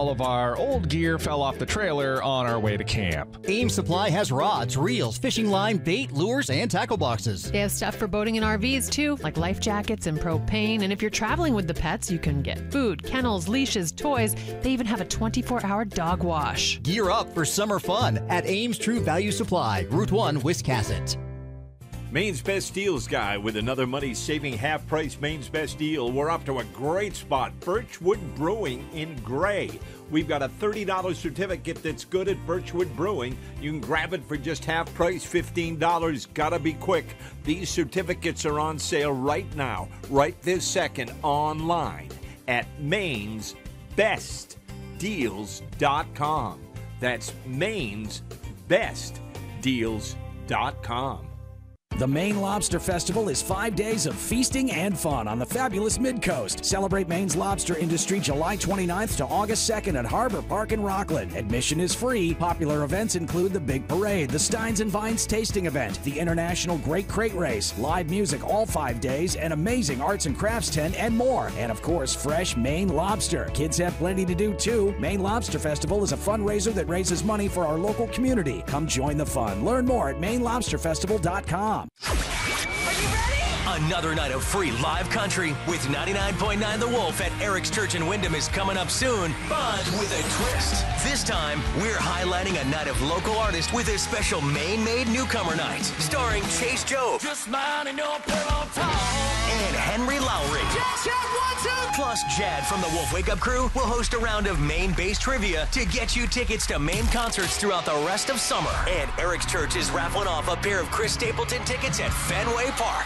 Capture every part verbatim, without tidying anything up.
all of our old gear fell off the trailer on our way to camp. Ames Supply has rods, reels, fishing line, bait, lures, and tackle boxes. They have stuff for boating and R Vs too, like life jackets and propane. And if you're traveling with the pets, you can get food, kennels, leashes, toys. They even have a twenty-four hour dog wash. Gear up for summer fun at Ames True Value Supply, Route one, Wiscasset. Maine's Best Deals guy with another money-saving half-price Maine's Best Deal. We're up to a great spot, Birchwood Brewing in Gray. We've got a thirty dollars certificate that's good at Birchwood Brewing. You can grab it for just half price, fifteen dollars. Gotta be quick. These certificates are on sale right now, right this second, online at mains best deals dot com. That's mains best deals dot com. The Maine Lobster Festival is five days of feasting and fun on the fabulous Mid-Coast. Celebrate Maine's lobster industry July twenty-ninth to August second at Harbor Park in Rockland. Admission is free. Popular events include the Big Parade, the Steins and Vines Tasting Event, the International Great Crate Race, live music all five days, an amazing arts and crafts tent, and more. And of course, fresh Maine lobster. Kids have plenty to do too. Maine Lobster Festival is a fundraiser that raises money for our local community. Come join the fun. Learn more at maine lobster festival dot com. Another night of free live country with ninety-nine point nine The Wolf at Eric's Church in Wyndham is coming up soon, but with a twist. This time, we're highlighting a night of local artists with a special Maine-made newcomer night, starring Chase Joe, Just in your pillow and Henry Lowry. Check, check, one, two. Plus, Jad from the Wolf Wake Up Crew will host a round of Maine-based trivia to get you tickets to Maine concerts throughout the rest of summer. And Eric's Church is raffling off a pair of Chris Stapleton tickets at Fenway Park.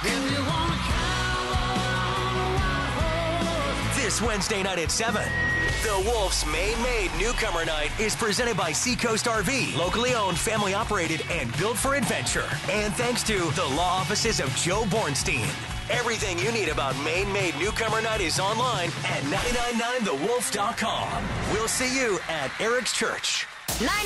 This Wednesday night at seven. The Wolf's Maine-made newcomer night is presented by Seacoast R V, locally owned, family operated, and built for adventure. And thanks to the law offices of Joe Bornstein. Everything you need about Maine-made newcomer night is online at nine nine nine the wolf dot com. We'll see you at Eric's Church.